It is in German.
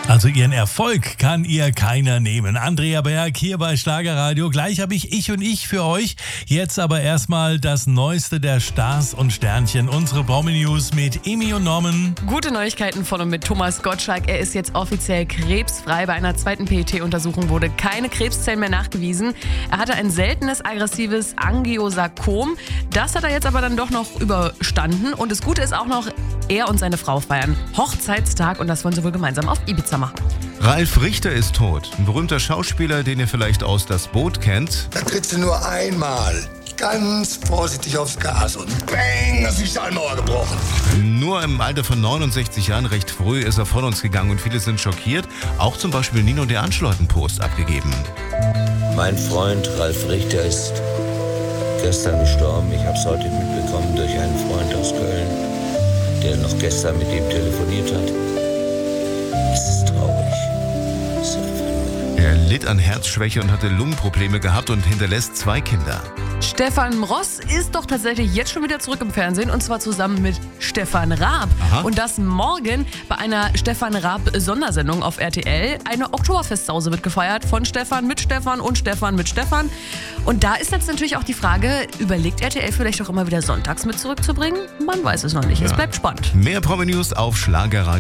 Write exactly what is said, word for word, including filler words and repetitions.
Also ihren Erfolg kann ihr keiner nehmen. Andrea Berg hier bei Schlagerradio. Gleich habe ich Ich und Ich für euch. Jetzt aber erstmal das Neueste der Stars und Sternchen. Unsere Promi-News mit Emi und Norman. Gute Neuigkeiten von und mit Thomas Gottschalk. Er ist jetzt offiziell krebsfrei. Bei einer zweiten P E T-Untersuchung wurde keine Krebszellen mehr nachgewiesen. Er hatte ein seltenes aggressives Angiosarkom. Das hat er jetzt aber dann doch noch überstanden. Und das Gute ist auch noch, er und seine Frau feiern Hochzeitstag und das wollen sie wohl gemeinsam auf Ibiza machen. Ralf Richter ist tot. Ein berühmter Schauspieler, den ihr vielleicht aus Das Boot kennt. Da trittst du nur einmal ganz vorsichtig aufs Gas und bang, ist die Stahlmauer gebrochen. Nur im Alter von neunundsechzig Jahren, recht früh, ist er von uns gegangen und viele sind schockiert. Auch zum Beispiel Nino De Angelo hat einen Post abgegeben. Mein Freund Ralf Richter ist gestern gestorben. Ich habe es heute mitbekommen durch einen Freund aus Köln, der noch gestern mit ihm telefoniert hat. Es ist traurig. Es ist einfach nur. Er litt an Herzschwäche und hatte Lungenprobleme gehabt und hinterlässt zwei Kinder. Stefan Ross ist doch tatsächlich jetzt schon wieder zurück im Fernsehen und zwar zusammen mit Stefan Raab. Aha. Und das morgen bei einer Stefan Raab-Sondersendung auf R T L. Eine Oktoberfestsause wird gefeiert von Stefan mit Stefan und Stefan mit Stefan. Und da ist jetzt natürlich auch die Frage, überlegt R T L vielleicht auch immer wieder sonntags mit zurückzubringen? Man weiß es noch nicht. Es bleibt spannend. Mehr Promi-News auf Schlagerradio.